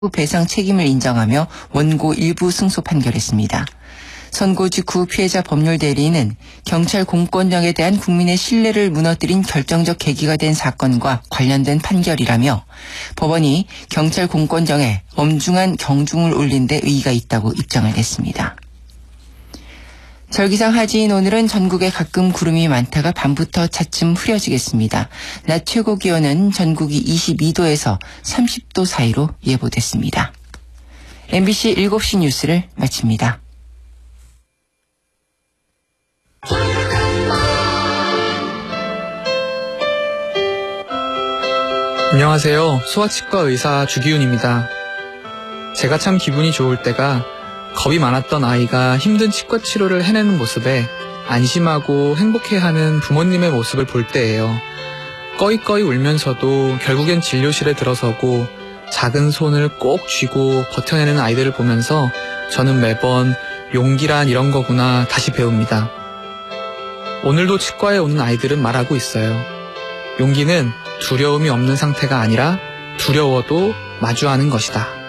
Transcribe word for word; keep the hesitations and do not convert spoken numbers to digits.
배상 책임을 인정하며 원고 일부 승소 판결했습니다. 선고 직후 피해자 법률 대리인은 경찰 공권력에 대한 국민의 신뢰를 무너뜨린 결정적 계기가 된 사건과 관련된 판결이라며 법원이 경찰 공권력에 엄중한 경중을 올린 데 의의가 있다고 입장을 냈습니다. 절기상 하지인 오늘은 전국에 가끔 구름이 많다가 밤부터 차츰 흐려지겠습니다. 낮 최고 기온은 전국이 이십이 도에서 삼십 도 사이로 예보됐습니다. 엠비씨 일곱 시 뉴스를 마칩니다. 안녕하세요. 소아치과 의사 주기훈입니다. 제가 참 기분이 좋을 때가 겁이 많았던 아이가 힘든 치과 치료를 해내는 모습에 안심하고 행복해하는 부모님의 모습을 볼 때예요. 꺼이꺼이 울면서도 결국엔 진료실에 들어서고 작은 손을 꼭 쥐고 버텨내는 아이들을 보면서 저는 매번 용기란 이런 거구나 다시 배웁니다. 오늘도 치과에 오는 아이들은 말하고 있어요. 용기는 두려움이 없는 상태가 아니라 두려워도 마주하는 것이다.